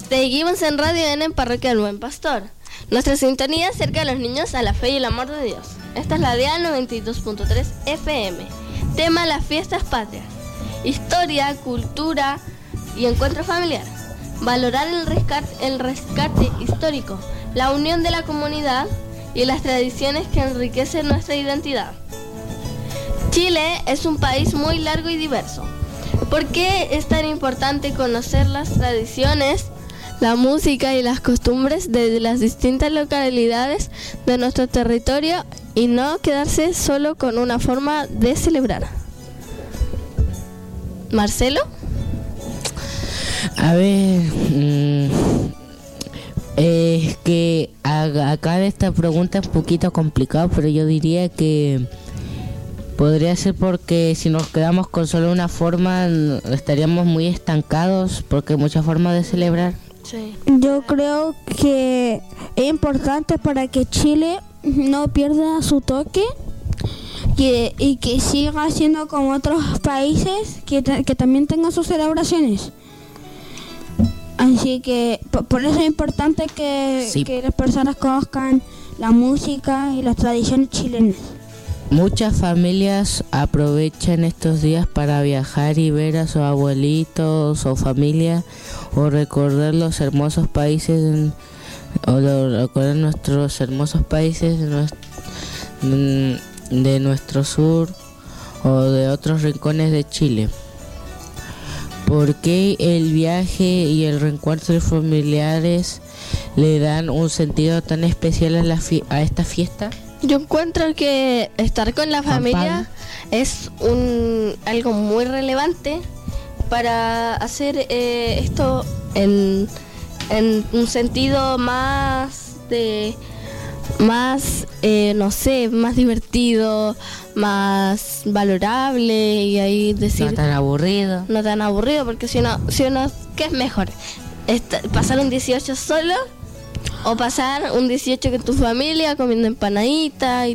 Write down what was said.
Seguimos en Radio N en Parroquia del Buen Pastor. Nuestra sintonía acerca a los niños a la fe y el amor de Dios. Esta es la DEA 92.3 FM. Tema: las fiestas patrias. Historia, cultura y encuentro familiar. Valorar el rescate histórico, la unión de la comunidad y las tradiciones que enriquecen nuestra identidad. Chile es un país muy largo y diverso. ¿Por qué es tan importante conocer las tradiciones, la música y las costumbres de las distintas localidades de nuestro territorio y no quedarse solo con una forma de celebrar? ¿Marcelo? A ver, es que acá esta pregunta es un poquito complicado, pero yo diría que podría ser porque si nos quedamos con solo una forma estaríamos muy estancados, porque hay muchas formas de celebrar. Sí. Yo creo que es importante para que Chile no pierda su toque y que siga siendo como otros países que también tengan sus celebraciones. Así que por eso es importante que las personas conozcan la música y las tradiciones chilenas. Muchas familias aprovechan estos días para viajar y ver a sus abuelitos o familia, o recordar los hermosos países, recordar nuestros hermosos países de nuestro sur o de otros rincones de Chile. ¿Por qué el viaje y el reencuentro de familiares le dan un sentido tan especial a esta fiesta? Yo encuentro que estar con la familia es algo muy relevante para hacer esto en un sentido más más divertido, más valorable, y ahí decir no tan aburrido, porque si uno ¿qué es mejor? ¿Pasar un 18 solo o pasar un 18 con tu familia comiendo empanaditas y